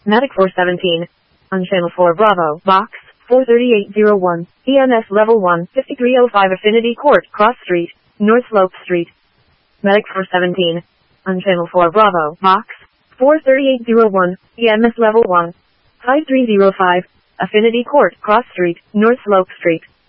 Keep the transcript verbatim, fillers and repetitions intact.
Medic four seventeen. On channel four Bravo, box four thirty-eight oh one, E M S level one, fifty-three oh five Affinity Court, Cross Street, North Slope Street. Medic four seventeen. On channel four Bravo, box four thirty-eight oh one, E M S level one, five three oh five, Affinity Court, Cross Street, North Slope Street.